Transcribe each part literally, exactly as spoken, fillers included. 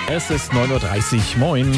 Es ist neun Uhr dreißig. Moin.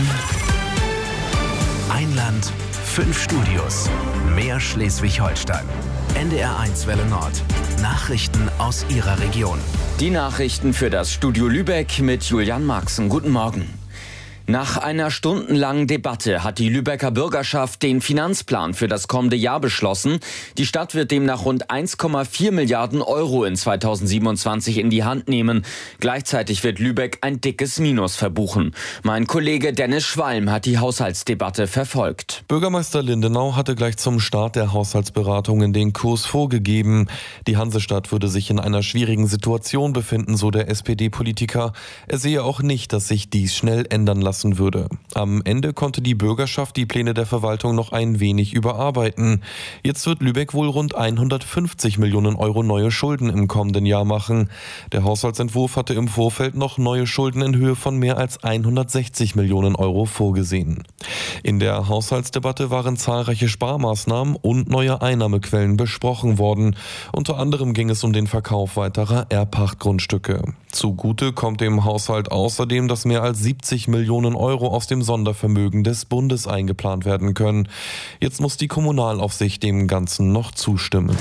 Ein Land, fünf Studios, mehr Schleswig-Holstein. N D R eins Welle Nord. Nachrichten aus Ihrer Region. Die Nachrichten für das Studio Lübeck mit Julian Marxen. Guten Morgen. Nach einer stundenlangen Debatte hat die Lübecker Bürgerschaft den Finanzplan für das kommende Jahr beschlossen. Die Stadt wird demnach rund eins Komma vier Milliarden Euro in zweitausendsiebenundzwanzig in die Hand nehmen. Gleichzeitig wird Lübeck ein dickes Minus verbuchen. Mein Kollege Dennis Schwalm hat die Haushaltsdebatte verfolgt. Bürgermeister Lindenau hatte gleich zum Start der Haushaltsberatungen den Kurs vorgegeben. Die Hansestadt würde sich in einer schwierigen Situation befinden, so der S P D-Politiker. Er sehe auch nicht, dass sich dies schnell ändern lassen würde. Am Ende konnte die Bürgerschaft die Pläne der Verwaltung noch ein wenig überarbeiten. Jetzt wird Lübeck wohl rund hundertfünfzig Millionen Euro neue Schulden im kommenden Jahr machen. Der Haushaltsentwurf hatte im Vorfeld noch neue Schulden in Höhe von mehr als hundertsechzig Millionen Euro vorgesehen. In der Haushaltsdebatte waren zahlreiche Sparmaßnahmen und neue Einnahmequellen besprochen worden. Unter anderem ging es um den Verkauf weiterer Erbpachtgrundstücke. Zugute kommt dem Haushalt außerdem, dass mehr als siebzig Millionen Euro aus dem Sondervermögen des Bundes eingeplant werden können. Jetzt muss die Kommunalaufsicht dem Ganzen noch zustimmen.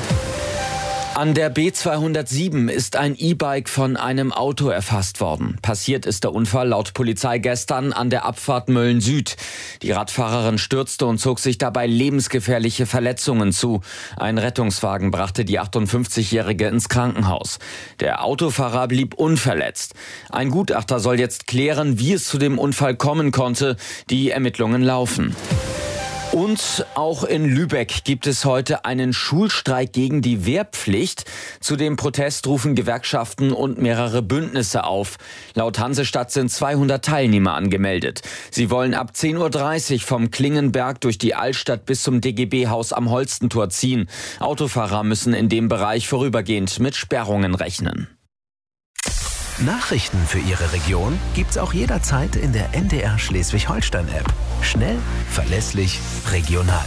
An der B zweihundertsieben ist ein E-Bike von einem Auto erfasst worden. Passiert ist der Unfall laut Polizei gestern an der Abfahrt Mölln Süd. Die Radfahrerin stürzte und zog sich dabei lebensgefährliche Verletzungen zu. Ein Rettungswagen brachte die achtundfünfzigjährige ins Krankenhaus. Der Autofahrer blieb unverletzt. Ein Gutachter soll jetzt klären, wie es zu dem Unfall kommen konnte. Die Ermittlungen laufen. Und auch in Lübeck gibt es heute einen Schulstreik gegen die Wehrpflicht. Zu dem Protest rufen Gewerkschaften und mehrere Bündnisse auf. Laut Hansestadt sind zweihundert Teilnehmer angemeldet. Sie wollen ab zehn Uhr dreißig vom Klingenberg durch die Altstadt bis zum D G B-Haus am Holstentor ziehen. Autofahrer müssen in dem Bereich vorübergehend mit Sperrungen rechnen. Nachrichten für Ihre Region gibt's auch jederzeit in der N D R Schleswig-Holstein-App. Schnell, verlässlich, regional.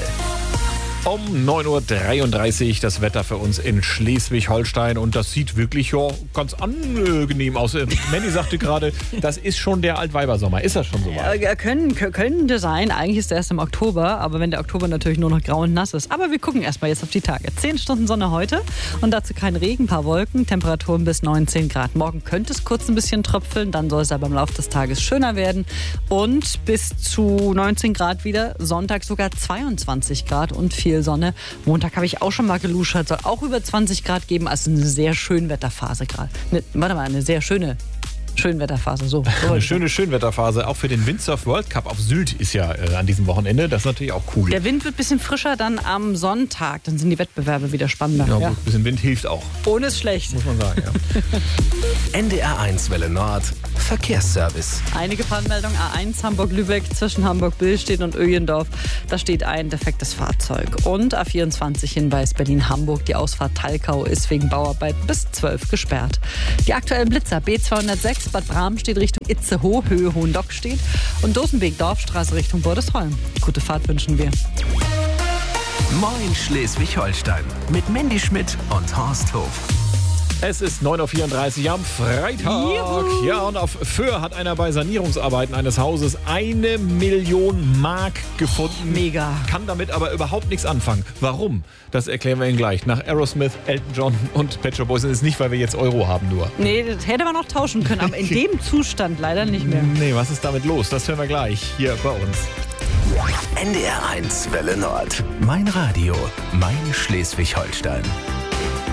Um neun Uhr dreiunddreißig das Wetter für uns in Schleswig-Holstein und das sieht wirklich ja, ganz angenehm aus. Mandy sagte gerade, das ist schon der Altweibersommer. Ist das schon so weit? Ja, können, könnte sein. Eigentlich ist der erst im Oktober, aber wenn der Oktober natürlich nur noch grau und nass ist. Aber wir gucken erstmal jetzt auf die Tage. zehn Stunden Sonne heute und dazu kein Regen, ein paar Wolken, Temperaturen bis neunzehn Grad. Morgen könnte es kurz ein bisschen tröpfeln, dann soll es aber im Laufe des Tages schöner werden und bis zu neunzehn Grad wieder. Sonntag sogar zweiundzwanzig Grad und viel Sonne. Montag habe ich auch schon mal geluschert, soll auch über zwanzig Grad geben, also eine sehr schöne Wetterphase gerade. Ne, warte mal, eine sehr schöne Schönwetterphase. So, so eine schöne Schönwetterphase. Auch für den Windsurf World Cup auf Sylt ist ja äh, an diesem Wochenende. Das ist natürlich auch cool. Der Wind wird ein bisschen frischer dann am Sonntag. Dann sind die Wettbewerbe wieder spannender. Ja, ja. Ein bisschen Wind hilft auch. Ohne ist schlecht. Muss man sagen, ja. N D R eins Welle Nord. Verkehrsservice. Einige Fahrmeldungen. A eins Hamburg-Lübeck zwischen Hamburg-Billstedt und Öjendorf. Da steht ein defektes Fahrzeug. Und A vierundzwanzig Hinweis Berlin-Hamburg. Die Ausfahrt Talkau ist wegen Bauarbeiten bis zwölf gesperrt. Die aktuellen Blitzer B zweihundertsechs Bad Bramstedt Richtung Itzehoe, Höhe Hohendock steht. Und Dosenbeek Dorfstraße Richtung Bordesholm. Gute Fahrt wünschen wir. Moin Schleswig-Holstein mit Mandy Schmidt und Horst Hof. Es ist neun Uhr vierunddreißig am Freitag. Juhu. Ja, und auf Föhr hat einer bei Sanierungsarbeiten eines Hauses eine Million Mark gefunden. Mega. Kann damit aber überhaupt nichts anfangen. Warum? Das erklären wir Ihnen gleich. Nach Aerosmith, Elton John und Pet Shop Boys. Das ist nicht, weil wir jetzt Euro haben nur. Nee, das hätte man noch tauschen können, aber in dem Zustand leider nicht mehr. Nee, was ist damit los? Das hören wir gleich hier bei uns. N D R eins Welle Nord. Mein Radio, mein Schleswig-Holstein.